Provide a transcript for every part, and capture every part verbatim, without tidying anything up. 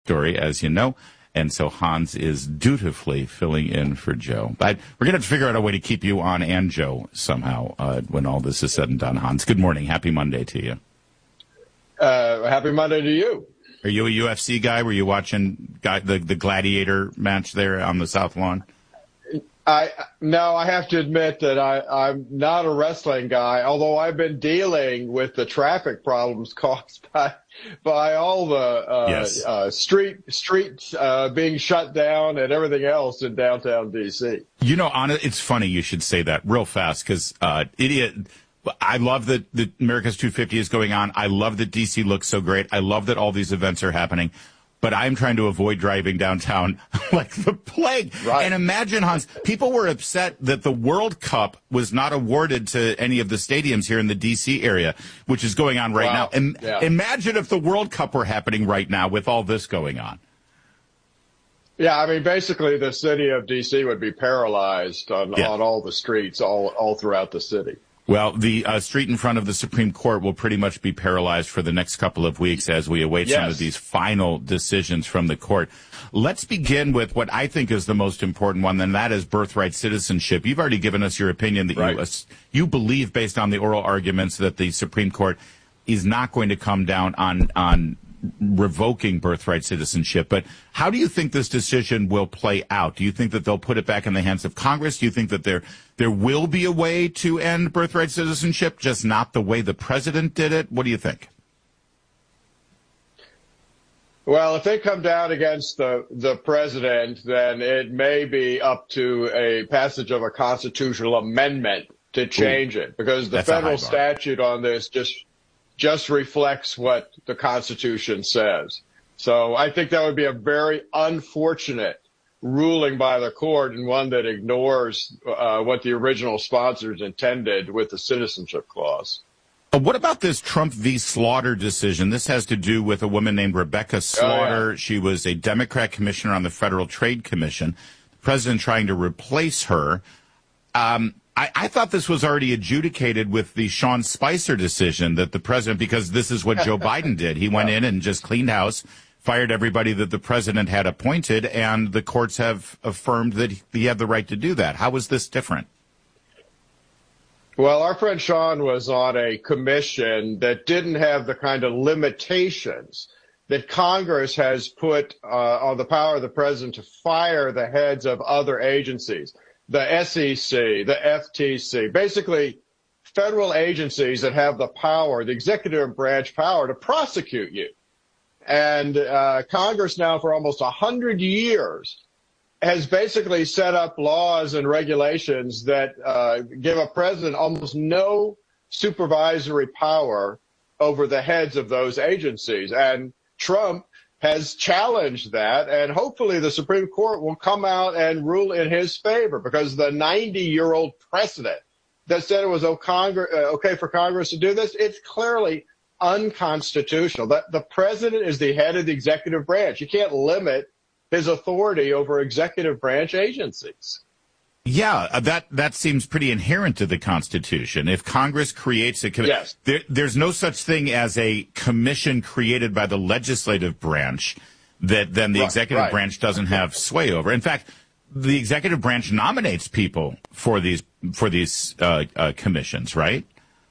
story, as you know. And so Hans is dutifully filling in for Joe. But we're going to have to figure out a way to keep you on and Joe somehow uh, when all this is said and done. Hans, good morning. Happy Monday to you. Uh, happy Monday to you. Are you a U F C guy? Were you watching guy, the, the gladiator match there on the South Lawn? I no, I have to admit that I, I'm not a wrestling guy, although I've been dealing with the traffic problems caused by by all the uh, yes. uh, street streets uh, being shut down and everything else in downtown D C. You know, Anna, it's funny you should say that real fast because uh, idiot. I love that, that America's two fifty is going on. I love that D C looks so great. I love that all these events are happening. But I'm trying to avoid driving downtown like the plague. Right. And imagine, Hans, people were upset that the World Cup was not awarded to any of the stadiums here in the D C area, which is going on right wow. now. Im- yeah. Imagine if the World Cup were happening right now with all this going on. Yeah, I mean, basically the city of D C would be paralyzed on, yeah. on all the streets all, all throughout the city. Well, the uh, street in front of the Supreme Court will pretty much be paralyzed for the next couple of weeks as we await yes. some of these final decisions from the court. Let's begin with what I think is the most important one, and that is birthright citizenship. You've already given us your opinion that right. you, uh, you believe, based on the oral arguments, that the Supreme Court is not going to come down on on revoking birthright citizenship. But how do you think this decision will play out? Do you think that they'll put it back in the hands of Congress? Do you think that there there will be a way to end birthright citizenship, just not the way the president did it? What do you think? Well, if they come down against the, the president, then it may be up to a passage of a constitutional amendment to change Ooh, it, because the federal statute on this just just reflects what the Constitution says. So I think that would be a very unfortunate ruling by the court, and one that ignores uh, what the original sponsors intended with the citizenship clause. What about this Trump v. Slaughter decision? This has to do with a woman named Rebecca Slaughter. Oh, yeah. She was a Democrat commissioner on the Federal Trade Commission. The president trying to replace her. Um, I, I thought this was already adjudicated with the Sean Spicer decision that the president, because this is what Joe Biden did. He went in and just cleaned house, fired everybody that the president had appointed, and the courts have affirmed that he had the right to do that. How is this different? Well, our friend Sean was on a commission that didn't have the kind of limitations that Congress has put uh, on the power of the president to fire the heads of other agencies, the S E C, the F T C, basically federal agencies that have the power, the executive branch power, to prosecute you. And uh, Congress now for almost one hundred years has basically set up laws and regulations that uh, give a president almost no supervisory power over the heads of those agencies. And Trump has challenged that, and hopefully the Supreme Court will come out and rule in his favor, because the ninety-year-old precedent that said it was okay for Congress to do this, it's clearly unconstitutional. The, the president is the head of the executive branch. You can't limit his authority over executive branch agencies. Yeah, that that seems pretty inherent to the Constitution. If Congress creates a commission, yes. there, there's no such thing as a commission created by the legislative branch that then the right, executive right. branch doesn't have sway over. In fact, the executive branch nominates people for these for these uh, uh, commissions, right?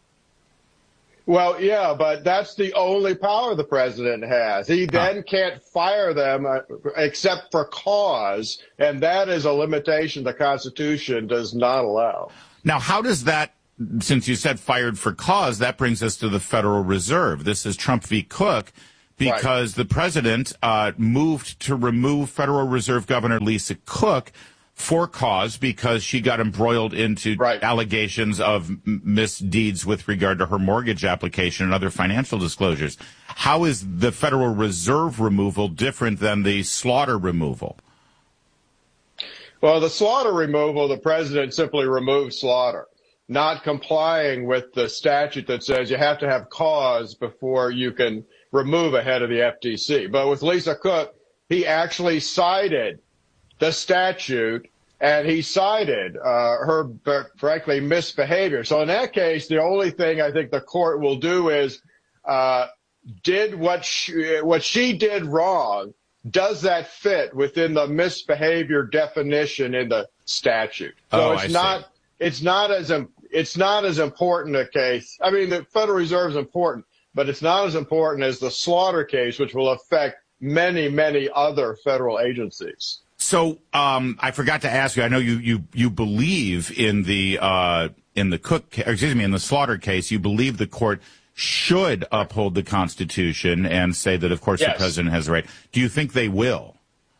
Well, yeah, but that's the only power the president has. He then huh. can't fire them uh, except for cause, and that is a limitation the Constitution does not allow. Now, how does that, since you said fired for cause, that brings us to the Federal Reserve. This is Trump v. Cook, because right. the president uh, moved to remove Federal Reserve Governor Lisa Cook for cause, because she got embroiled into right. allegations of misdeeds with regard to her mortgage application and other financial disclosures. How is the Federal Reserve removal different than the Slaughter removal? Well, the Slaughter removal, the president simply removed Slaughter, not complying with the statute that says you have to have cause before you can remove a head of the F T C. But with Lisa Cook, he actually cited the statute, and he cited uh, her, frankly, misbehavior. So in that case, the only thing I think the court will do is uh, did what she, what she did wrong, does that fit within the misbehavior definition in the statute? So oh, it's I not, see. it's not as, it's not as important a case. I mean, the Federal Reserve is important, but it's not as important as the Slaughter case, which will affect many, many other federal agencies. So um, I forgot to ask you. I know you you you believe in the uh, in the Cook, or excuse me, in the Slaughter case. You believe the court should uphold the Constitution and say that, of course, yes. the president has the right. Do you think they will?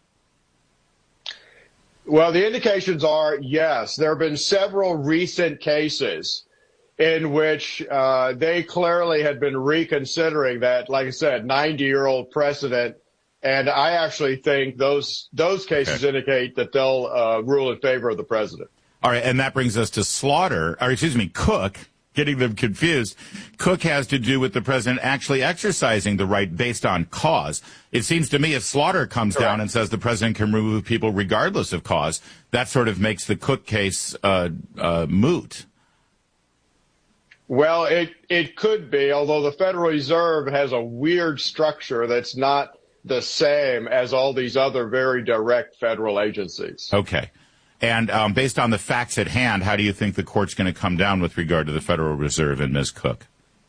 Well, the indications are yes. There have been several recent cases in which uh, they clearly had been reconsidering that, like I said, ninety-year-old precedent. And I actually think those those cases okay. indicate that they'll uh, rule in favor of the president. All right, and that brings us to Slaughter, or excuse me, Cook, getting them confused. Cook has to do with the president actually exercising the right based on cause. It seems to me if Slaughter comes Correct. down and says the president can remove people regardless of cause, that sort of makes the Cook case uh, uh, moot. Well, it, it could be, although the Federal Reserve has a weird structure that's not the same as all these other very direct federal agencies. Okay. And um, based on the facts at hand, how do you think the court's going to come down with regard to the Federal Reserve and Miz Cook?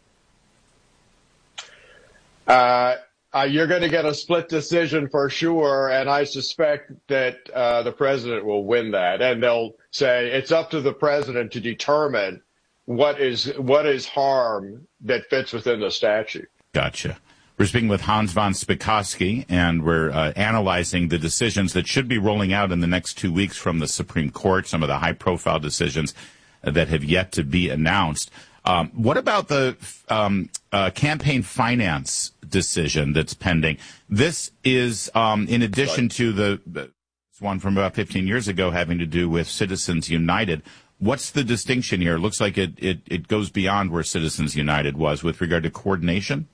Uh, uh, you're going to get a split decision for sure, and I suspect that uh, the president will win that. And they'll say it's up to the president to determine what is what is harm that fits within the statute. Gotcha. We're speaking with Hans von Spakovsky, and we're uh, analyzing the decisions that should be rolling out in the next two weeks from the Supreme Court, some of the high-profile decisions that have yet to be announced. Um, what about the um, uh, campaign finance decision that's pending? This is, um, in addition to the, the one from about fifteen years ago having to do with Citizens United. What's the distinction here? It looks like it, it, it goes beyond where Citizens United was with regard to coordination.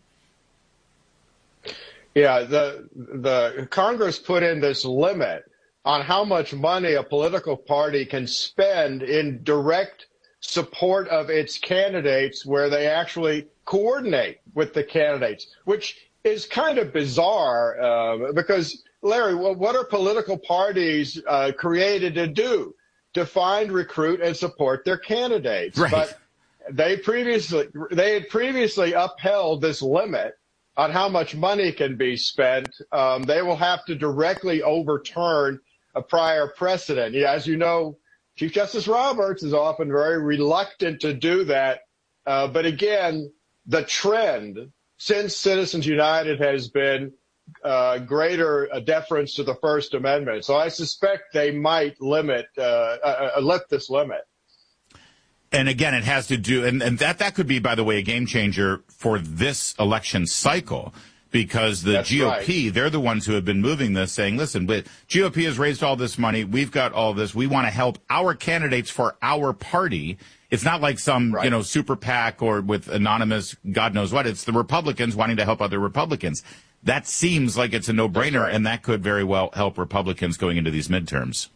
Yeah, the the Congress put in this limit on how much money a political party can spend in direct support of its candidates, where they actually coordinate with the candidates, which is kind of bizarre uh, because, Larry, well, what are political parties uh, created to do? To find, recruit, and support their candidates. Right. But they previously they had previously upheld this limit on how much money can be spent. Um, they will have to directly overturn a prior precedent. As you know, Chief Justice Roberts is often very reluctant to do that. Uh, but again, the trend since Citizens United has been uh, greater uh, deference to the First Amendment. So I suspect they might limit, uh, uh, lift this limit. And again, it has to do, and, and that, that could be, by the way, a game changer for this election cycle, because the That's G O P, right. they're the ones who have been moving this, saying, listen, but G O P has raised all this money. We've got all this. We want to help our candidates for our party. It's not like some, right. you know, super PAC or with anonymous God knows what. It's the Republicans wanting to help other Republicans. That seems like it's a no-brainer, right. and that could very well help Republicans going into these midterms.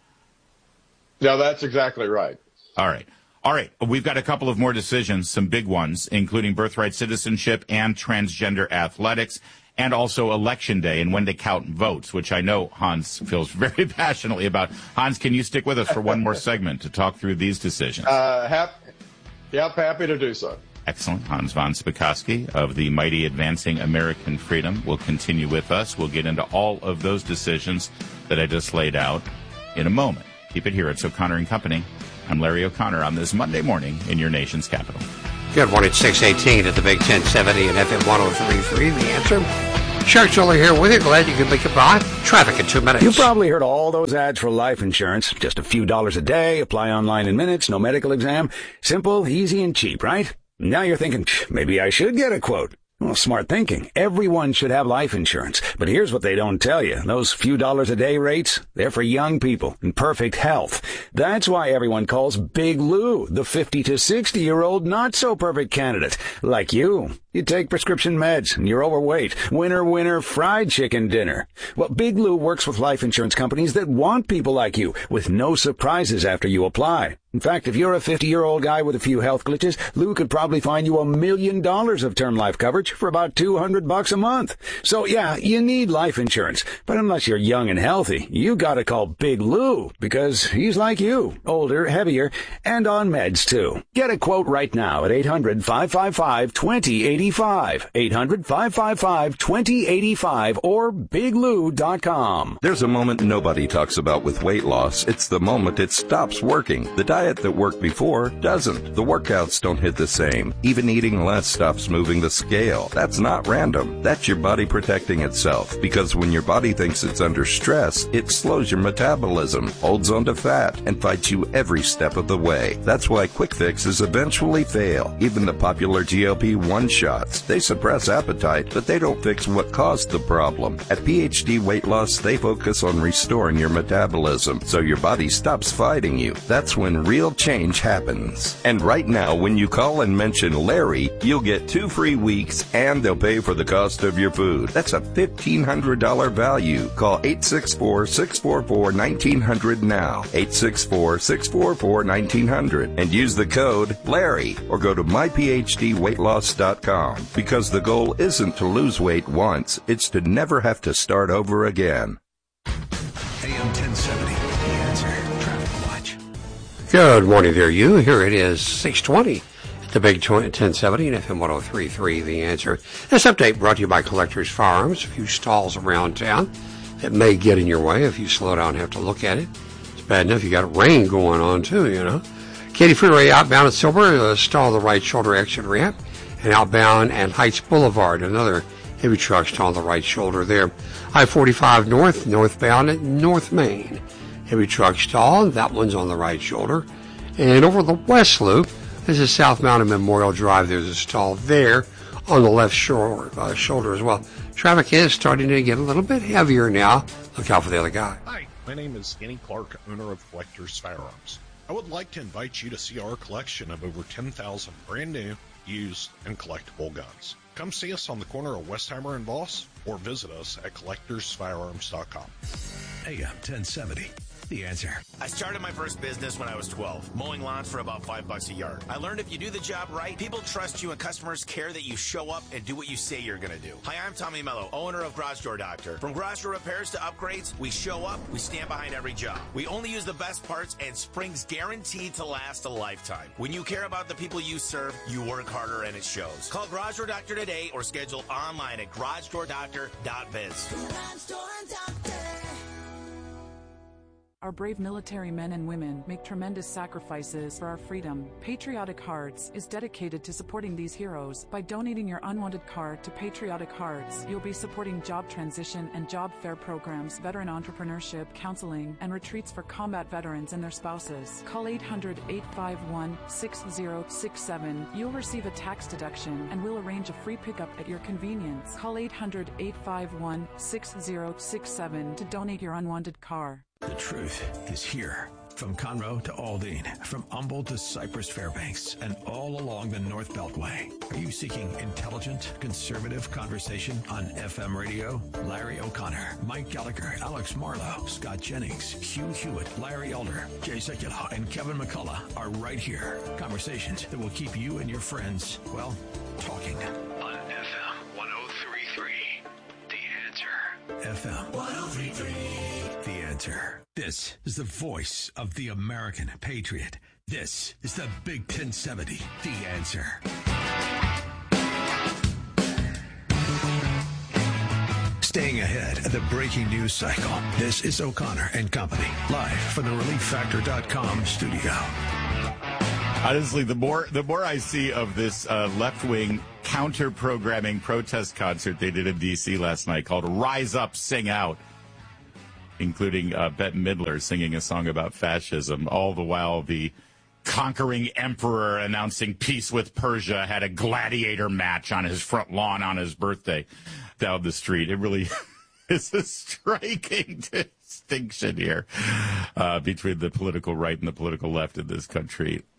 No, that's exactly right. All right. All right, we've got a couple of more decisions, some big ones, including birthright citizenship and transgender athletics, and also Election Day and when to count votes, which I know Hans feels very passionately about. Hans, can you stick with us for one more segment to talk through these decisions? Uh, hap- yep, happy to do so. Excellent. Hans von Spakovsky of the mighty Advancing American Freedom will continue with us. We'll get into all of those decisions that I just laid out in a moment. Keep it here. It's O'Connor and Company. I'm Larry O'Connor on this Monday morning in your nation's capital. Good morning, six eighteen at the Big ten seventy and F M one oh three point three. The Answer. Shark Jolie here with you. Glad you could make it by. Traffic in two minutes. You've probably heard all those ads for life insurance. Just a few dollars a day, apply online in minutes, no medical exam. Simple, easy, and cheap, right? Now you're thinking, maybe I should get a quote. Well, smart thinking. Everyone should have life insurance. But here's what they don't tell you. Those few dollars a day rates, they're for young people in perfect health. That's why everyone calls Big Lou the fifty to sixty-year-old not-so-perfect candidate. Like you. You take prescription meds and you're overweight. Winner, winner, fried chicken dinner. Well, Big Lou works with life insurance companies that want people like you, with no surprises after you apply. In fact, if you're a fifty-year-old guy with a few health glitches, Lou could probably find you a million dollars of term life coverage for about two hundred bucks a month. So yeah, you need life insurance. But unless you're young and healthy, you gotta call Big Lou, because he's like you, older, heavier, and on meds too. Get a quote right now at eight hundred, five five five, two zero eight five, eight hundred, five five five, two zero eight five, or big lou dot com. There's a moment nobody talks about with weight loss. It's the moment it stops working. The diet that worked before doesn't. The workouts don't hit the same. Even eating less stops moving the scale. That's not random. That's your body protecting itself. Because when your body thinks it's under stress, it slows your metabolism, holds onto fat, and fights you every step of the way. That's why quick fixes eventually fail. Even the popular G L P one shots. They suppress appetite, but they don't fix what caused the problem. At P H D Weight Loss, they focus on restoring your metabolism so your body stops fighting you. That's when real change happens. And right now, when you call and mention Larry, you'll get two free weeks and they'll pay for the cost of your food. That's a fifteen hundred dollars value. Call eight six four, six four four, one nine zero zero now. eight six four, six four four, one nine zero zero and use the code Larry or go to my p h d weight loss dot com because the goal isn't to lose weight once, it's to never have to start over again. A M ten seventy, The Answer. Traffic Watch. Good morning there, you. Here it is, six twenty at the Big ten seventy and F M one oh three point three, The Answer. This update brought to you by Collectors Firearms. A few stalls around town that may get in your way if you slow down and have to look at it. It's bad enough you got rain going on, too, you know. Katy Freeway outbound at Silver, a stall the right shoulder exit ramp, and outbound at Heights Boulevard, another heavy truck stall on the right shoulder there. I forty-five north, northbound at North Main. Heavy truck stall, that one's on the right shoulder. And over the west loop, this is southbound at Memorial Drive. There's a stall there on the left shore, uh, shoulder as well. Traffic is starting to get a little bit heavier now. Look out for the other guy. Hi, my name is Skinny Clark, owner of Collectors Firearms. I would like to invite you to see our collection of over ten thousand brand new, used, and collectible guns. Come see us on the corner of Westheimer and Voss, or visit us at collectors firearms dot com. A M ten seventy, The Answer. I started my first business when I was twelve, mowing lawns for about five bucks a yard. I learned if you do the job right, people trust you and customers care that you show up and do what you say you're going to do. Hi, I'm Tommy Mello, owner of Garage Door Doctor. From garage door repairs to upgrades, we show up, we stand behind every job. We only use the best parts, and spring's guaranteed to last a lifetime. When you care about the people you serve, you work harder and it shows. Call Garage Door Doctor today or schedule online at garage door doctor dot biz. Garage Door Doctor. Our brave military men and women make tremendous sacrifices for our freedom. Patriotic Hearts is dedicated to supporting these heroes. By donating your unwanted card to Patriotic Hearts, you'll be supporting job transition and job fair programs, veteran entrepreneurship, counseling, and retreats for combat veterans and their spouses. Call eight hundred, eight five one, six zero six seven. You'll receive a tax deduction and we'll arrange a free pickup at your convenience. Call eight hundred, eight five one, six zero six seven to donate your unwanted car. The truth is here. From Conroe to Aldine, from Humboldt to Cypress Fairbanks, and all along the North Beltway. Are you seeking intelligent, conservative conversation on F M radio? Larry O'Connor, Mike Gallagher, Alex Marlowe, Scott Jennings, Hugh Hewitt, Larry Elder, Jay Sekulow, and Kevin McCullough are right here. Conversations that will keep you and your friends, well, talking. On F M one oh three point three, The Answer. F M one oh three point three, The Answer. This is the voice of the American patriot. This is the Big ten seventy, The Answer. Staying ahead of the breaking news cycle, this is O'Connor and Company, live from the relief factor dot com studio. Honestly, the more the more I see of this uh, left-wing counter-programming protest concert they did in D C last night called Rise Up, Sing Out, including uh, Bette Midler singing a song about fascism, all the while the conquering emperor announcing peace with Persia had a gladiator match on his front lawn on his birthday down the street. It really is a striking distinction here uh, between the political right and the political left in this country.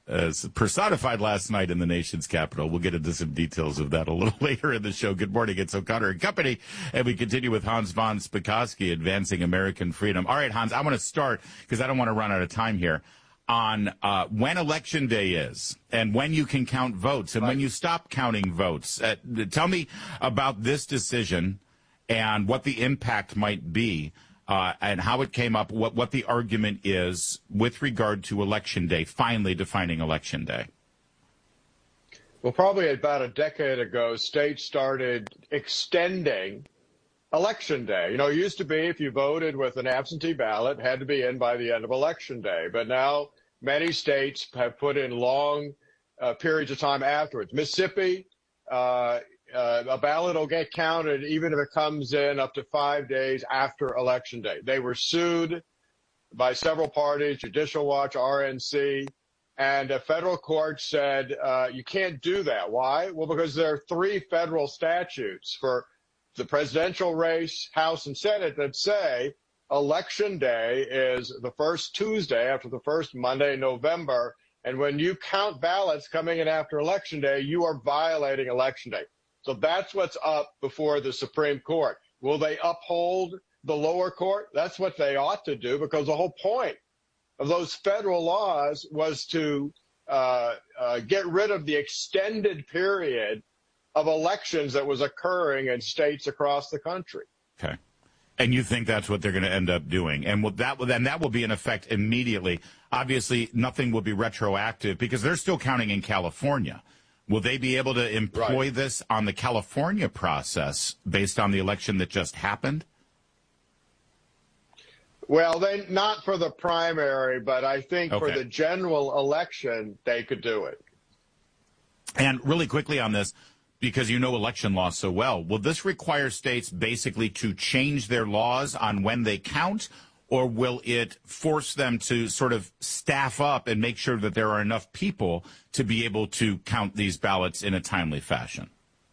as personified last night in the nation's capital. We'll get into some details of that a little later in the show. Good morning, it's O'Connor and Company, and we continue with Hans von Spakovsky, Advancing American Freedom. All right, Hans, I want to start, because I don't want to run out of time here, on uh, when Election Day is and when you can count votes and right. when you stop counting votes. Uh, tell me about this decision and what the impact might be. Uh, and how it came up, what, what the argument is with regard to Election Day, finally defining Election Day. Well, probably about a decade ago, states started extending Election Day. You know, it used to be if you voted with an absentee ballot, it had to be in by the end of Election Day. But now many states have put in long uh, periods of time afterwards. Mississippi, uh, Uh, a ballot will get counted even if it comes in up to five days after Election Day. They were sued by several parties, Judicial Watch, R N C, and a federal court said uh, you can't do that. Why? Well, because there are three federal statutes for the presidential race, House and Senate, that say Election Day is the first Tuesday after the first Monday in November, and when you count ballots coming in after Election Day, you are violating Election Day. So that's what's up before the Supreme Court. Will they uphold the lower court? That's what they ought to do, because the whole point of those federal laws was to uh, uh, get rid of the extended period of elections that was occurring in states across the country. Okay. And you think that's what they're going to end up doing. And will that, then that will be in effect immediately. Obviously, nothing will be retroactive because they're still counting in California. Will they be able to employ right. this on the California process based on the election that just happened? Well, they not for the primary, but I think okay. for the general election, they could do it. And really quickly on this, because you know election law so well, will this require states basically to change their laws on when they count? Or will it force them to sort of staff up and make sure that there are enough people to be able to count these ballots in a timely fashion?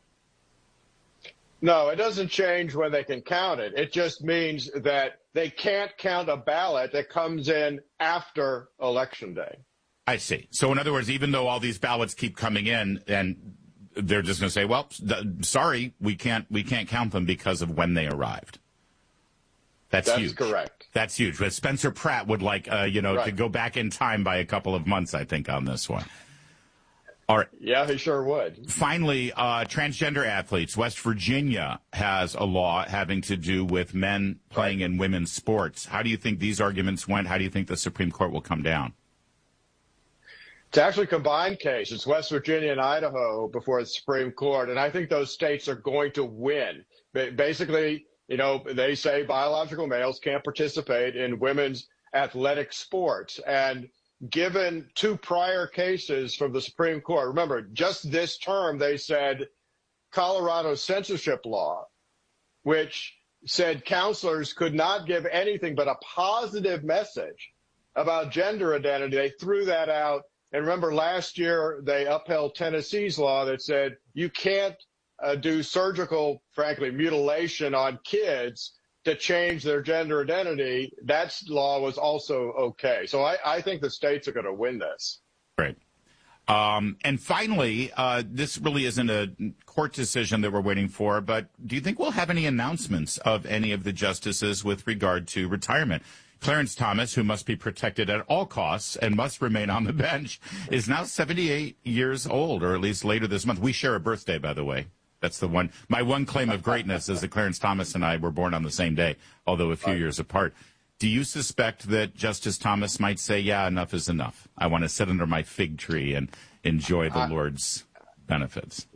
No, it doesn't change when they can count it. It just means that they can't count a ballot that comes in after Election Day. I see. So in other words, even though all these ballots keep coming in, and they're just going to say, well, th- sorry, we can't we can't count them because of when they arrived. That's, That's huge. correct. That's huge. But Spencer Pratt would like, uh, you know, right. to go back in time by a couple of months, I think, on this one. All right. Yeah, he sure would. Finally, uh, transgender athletes. West Virginia has a law having to do with men playing right. in women's sports. How do you think these arguments went? How do you think the Supreme Court will come down? It's actually a combined case. It's West Virginia and Idaho before the Supreme Court, and I think those states are going to win. Basically, you know, they say biological males can't participate in women's athletic sports. And given two prior cases from the Supreme Court, remember, just this term, they said Colorado's censorship law, which said counselors could not give anything but a positive message about gender identity. They threw that out. And remember, last year, they upheld Tennessee's law that said you can't Uh, do surgical, frankly, mutilation on kids to change their gender identity. That law was also okay. So I, I think the states are going to win this. Great. Um, and finally, uh, this really isn't a court decision that we're waiting for, but do you think we'll have any announcements of any of the justices with regard to retirement? Clarence Thomas, who must be protected at all costs and must remain on the bench, is now seventy-eight years old, or at least later this month. We share a birthday, by the way. That's the one. My one claim of greatness is that Clarence Thomas and I were born on the same day, although a few right. years apart. Do you suspect that Justice Thomas might say, yeah, enough is enough? I want to sit under my fig tree and enjoy the uh, Lord's benefits.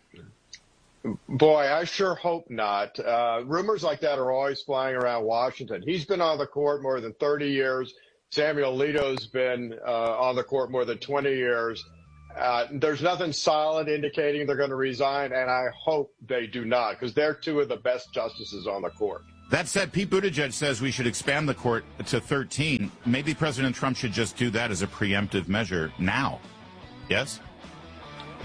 Boy, I sure hope not. Uh, rumors like that are always flying around Washington. He's been on the court more than thirty years. Samuel Alito's been uh, on the court more than twenty years. Uh, there's nothing solid indicating they're going to resign, and I hope they do not, because they're two of the best justices on the court. That said, Pete Buttigieg says we should expand the court to thirteen. Maybe President Trump should just do that as a preemptive measure now. Yes?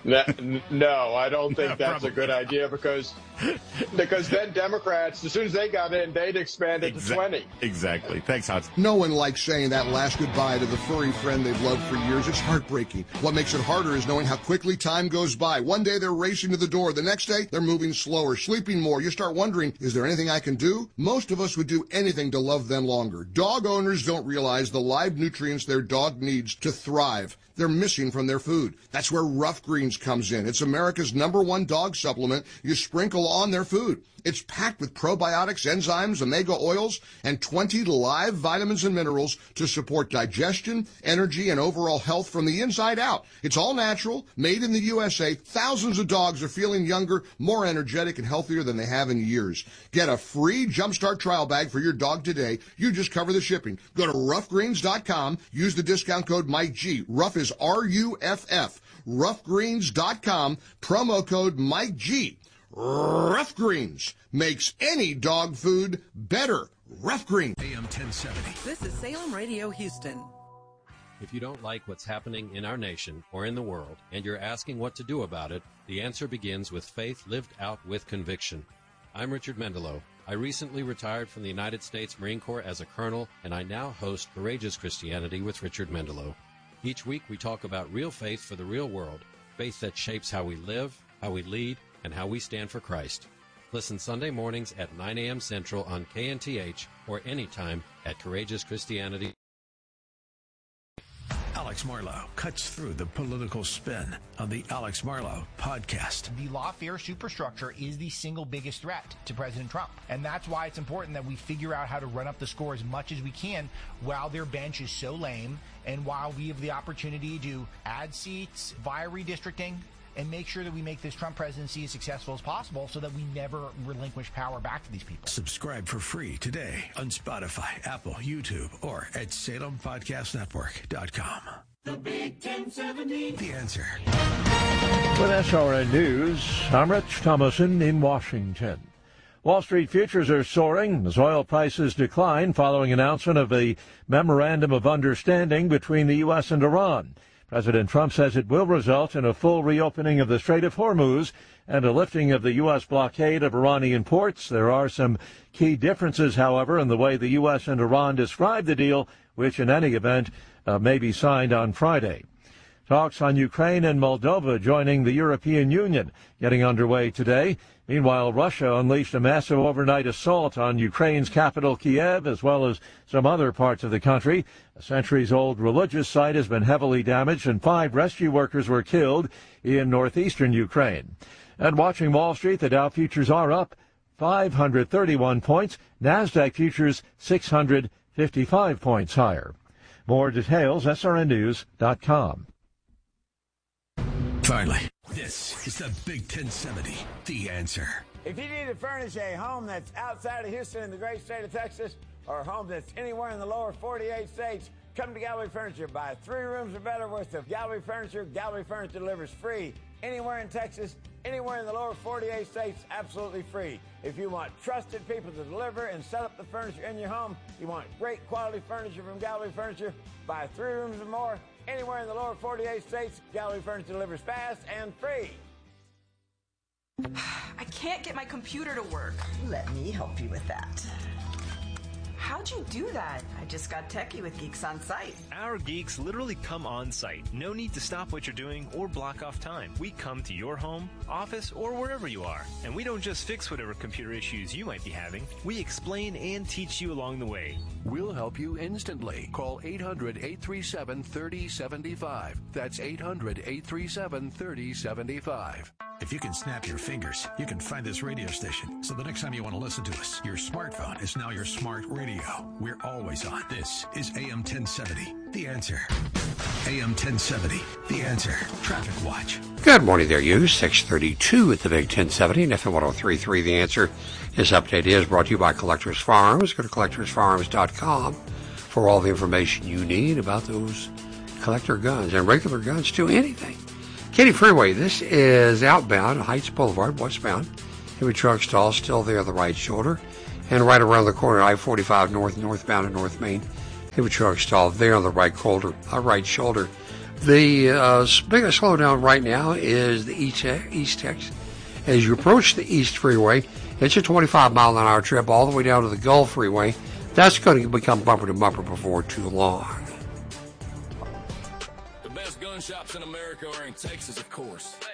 No, I don't think that's a good idea because because then Democrats, as soon as they got in, they'd expand it Exa- to twenty. Exactly. Thanks, Hans. No one likes saying that last goodbye to the furry friend they've loved for years. It's heartbreaking. What makes it harder is knowing how quickly time goes by. One day they're racing to the door. The next day, they're moving slower, sleeping more. You start wondering, is there anything I can do? Most of us would do anything to love them longer. Dog owners don't realize the live nutrients their dog needs to thrive. They're missing from their food. That's where Rough Greens comes in. It's America's number one dog supplement you sprinkle on their food. It's packed with probiotics, enzymes, omega oils, and twenty live vitamins and minerals to support digestion, energy, and overall health from the inside out. It's all natural, made in the U S A. Thousands of dogs are feeling younger, more energetic, and healthier than they have in years. Get a free Jumpstart trial bag for your dog today. You just cover the shipping. Go to rough greens dot com. Use the discount code Mike G. Rough is R U F F. rough greens dot com. Promo code Mike G. Rough Greens makes any dog food better. Rough Greens. A M ten seventy. This is Salem Radio Houston. If you don't like what's happening in our nation or in the world, and you're asking what to do about it, the answer begins with faith lived out with conviction. I'm Richard Mendelow. I recently retired from the United States Marine Corps as a colonel, and I now host Courageous Christianity with Richard Mendelow. Each week we talk about real faith for the real world, faith that shapes how we live, how we lead, and how we stand for Christ. Listen Sunday mornings at nine a.m. Central on K N T H or anytime at Courageous Christianity. Alex Marlow cuts through the political spin on the Alex Marlow podcast. The lawfare superstructure is the single biggest threat to President Trump. And that's why it's important that we figure out how to run up the score as much as we can while their bench is so lame and while we have the opportunity to add seats via redistricting and make sure that we make this Trump presidency as successful as possible so that we never relinquish power back to these people. Subscribe for free today on Spotify, Apple, YouTube, or at salem podcast network dot com. The Big ten seventy. The Answer. With S R N News, I'm Rich Thomason in Washington. Wall Street futures are soaring as oil prices decline following announcement of a memorandum of understanding between the U S and Iran. President Trump says it will result in a full reopening of the Strait of Hormuz and a lifting of the U S blockade of Iranian ports. There are some key differences, however, in the way the U S and Iran describe the deal, which in any event uh, may be signed on Friday. Talks on Ukraine and Moldova joining the European Union getting underway today. Meanwhile, Russia unleashed a massive overnight assault on Ukraine's capital, Kiev, as well as some other parts of the country. A centuries-old religious site has been heavily damaged, and five rescue workers were killed in northeastern Ukraine. And watching Wall Street, the Dow futures are up five hundred thirty-one points. NASDAQ futures six hundred fifty-five points higher. More details, S R N news dot com. Finally, this is the Big ten seventy, The Answer. If you need to furnish a home that's outside of Houston in the great state of Texas, or a home that's anywhere in the lower forty-eight states, come to Gallery Furniture. Buy three rooms or better worth of Gallery Furniture. Gallery Furniture delivers free anywhere in Texas, anywhere in the lower forty-eight states, absolutely free. If you want trusted people to deliver and set up the furniture in your home, you want great quality furniture from Gallery Furniture, buy three rooms or more anywhere in the lower forty-eight states. Gallery Furniture delivers fast and free. I can't get my computer to work. Let me help you with that. How'd you do that? I just got techie with Geeks on Site. Our geeks literally come on site. No need to stop what you're doing or block off time. We come to your home, office, or wherever you are. And we don't just fix whatever computer issues you might be having. We explain and teach you along the way. We'll help you instantly. Call eight hundred, eight three seven, three oh seven five. That's eight hundred, eight three seven, three oh seven five. If you can snap your fingers, you can find this radio station. So the next time you want to listen to us, your smartphone is now your smart radio. We're always on. This is A M ten seventy, The Answer. A M ten seventy, The Answer. Traffic Watch. Good morning there, you. six thirty-two at the Big ten seventy and F M ten thirty-three. The Answer. This update is brought to you by Collectors Farms. Go to collectors farms dot com for all the information you need about those collector guns and regular guns too, anything. Katy Freeway, this is outbound, Heights Boulevard, westbound. Heavy truck stall still there on the right shoulder. And right around the corner, I forty-five north, northbound and North Main. Heavy truck stall there on the right shoulder. Uh, right shoulder. The uh, biggest slowdown right now is the East, East Texas. As you approach the East Freeway, it's a twenty-five mile an hour trip all the way down to the Gulf Freeway. That's going to become bumper to bumper before too long. The best gun shops in America are in Texas, of course.